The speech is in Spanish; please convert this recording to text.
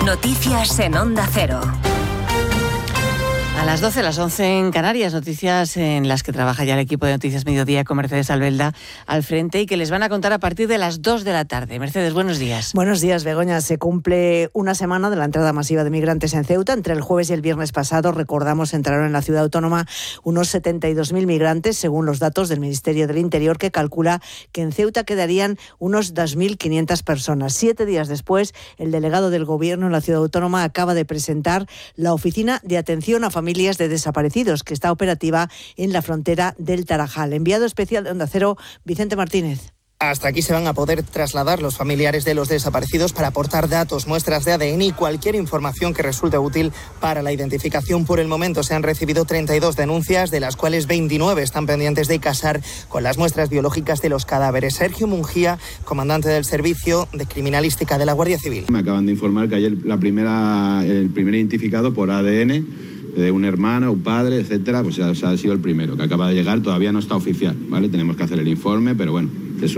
Noticias en Onda Cero. A las 12, las 11 en Canarias, noticias en las que trabaja ya el equipo de Noticias Mediodía con Mercedes Albelda al frente y que les van a contar a partir de las 2 de la tarde. Mercedes, buenos días. Buenos días, Begoña. Se cumple una semana de la entrada masiva de migrantes en Ceuta. Entre el jueves y el viernes pasado, recordamos, entraron en la ciudad autónoma unos 72.000 migrantes, según los datos del Ministerio del Interior, que calcula que en Ceuta quedarían unos 2.500 personas. 7 días después, el delegado del Gobierno en la ciudad autónoma acaba de presentar la Oficina de Atención a Familias de Desaparecidos, que está operativa en la frontera del Tarajal. Enviado especial de Onda Cero, Vicente Martínez. Hasta aquí se van a poder trasladar los familiares de los desaparecidos para aportar datos, muestras de ADN y cualquier información que resulte útil para la identificación. Por el momento se han recibido 32 denuncias, de las cuales 29 están pendientes de casar con las muestras biológicas de los cadáveres. Sergio Mungía, comandante del Servicio de Criminalística de la Guardia Civil. Me acaban de informar que ayer el primer identificado por ADN de una hermana, un padre, etcétera, pues ha sido el primero que acaba de llegar. Todavía no está oficial, ¿vale? Tenemos que hacer el informe, pero bueno,